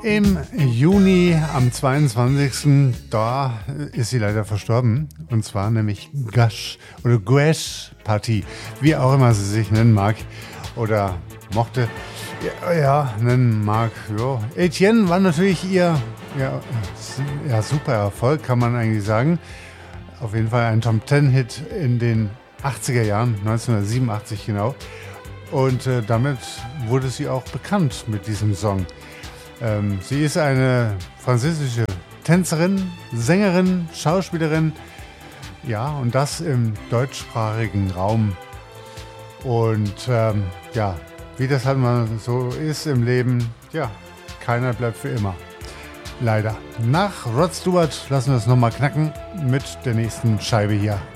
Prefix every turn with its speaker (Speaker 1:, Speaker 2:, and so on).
Speaker 1: Im Juni am 22. da ist sie leider verstorben. Und zwar nämlich Gash oder Gwesh Pati, wie auch immer sie sich nennen mag oder mochte. Ja, nennen mag. Ja. Etienne war natürlich ihr super Erfolg, kann man eigentlich sagen. Auf jeden Fall ein Top-10-Hit in den 80er Jahren, 1987 genau. Und damit wurde sie auch bekannt mit diesem Song. Sie ist eine französische Tänzerin, Sängerin, Schauspielerin, ja, und das im deutschsprachigen Raum. Und wie das halt mal so ist im Leben, ja, keiner bleibt für immer. Leider. Nach Rod Stewart lassen wir es nochmal knacken mit der nächsten Scheibe hier.